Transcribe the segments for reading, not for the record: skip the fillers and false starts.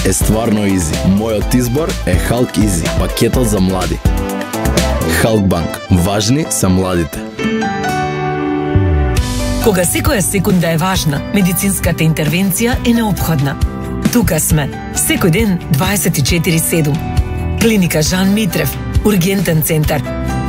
е стварно изи. Мојот избор е Халк Изи, пакетот за млади. Халкбанк. Важни се младите. Кога секоја секунда е важна, медицинската интервенција е неопходна. Тука сме, секој ден 24/7. Клиника Жан Митрев, ургентен центар.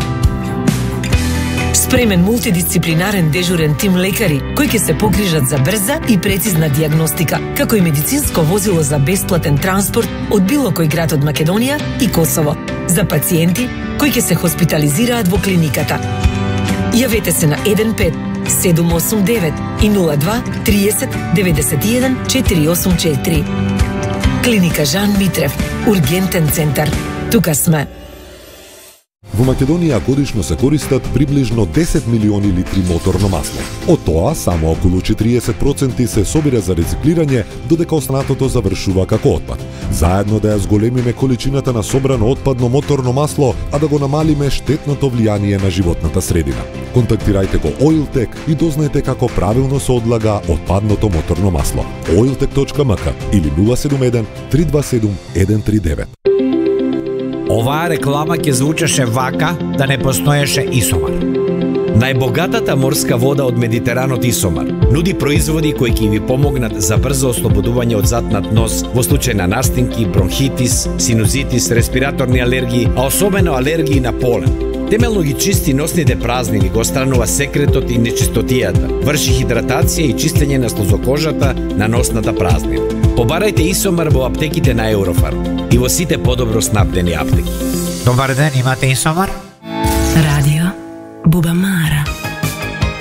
Спремен мултидисциплинарен дежурен тим лекари кои ќе се погрижат за брза и прецизна дијагностика, како и медицинско возило за бесплатен транспорт од било кој град од Македонија и Косово, за пациенти кои ќе се хоспитализираат во клиниката. Јавете се на 15 789 и 02 30 91 484. Клиника Жан Митрев, ургентен центар. Тука сме. Во Македонија годишно се користат приближно 10 милиони литри моторно масло. Од тоа, само околу 40% се собира за рециклирање, додека останатото завршува како отпад. Заедно да ја зголемиме количината на собрано отпадно моторно масло, а да го намалиме штетното влијание на животната средина. Контактирајте го Oiltech и дознајте како правилно се одлага отпадното моторно масло. oiltech.mk или 071 327 139. Оваа реклама ќе звучеше вака да не постоеше Исомар. Најбогатата морска вода од Медитеранот Исомар нуди производи кои ќе ви помогнат за брзо ослободување од затнат нос во случај на настинки, бронхитис, синузитис, респираторни алергии, а особено алергии на полен. Темелно ги чисти носните празнини, го странува секретот и нечистотијата, врши хидратација и чистење на слузокожата на носната празнина. Побарајте Исомар во аптеките на Еврофарм и во сите подобро снабдени аптеки. Добар ден, имате Исомар?